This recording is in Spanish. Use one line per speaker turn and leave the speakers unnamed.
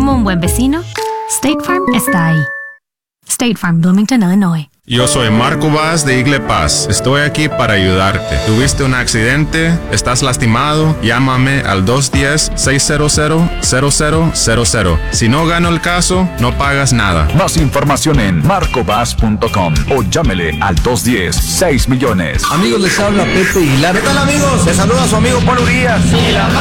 Como un buen vecino, State Farm está ahí. State Farm, Bloomington, Illinois.
Yo soy Marco Vaz de Igle Paz. Estoy aquí para ayudarte. ¿Tuviste un accidente? ¿Estás lastimado? Llámame al 210-600-0000. Si no gano el caso, no pagas nada.
Más información en marcovaz.com o llámele al 210-6 millones.
Amigos, les habla Pepe Aguilar.
¿Qué tal, amigos? Les saluda su amigo Paul Urias.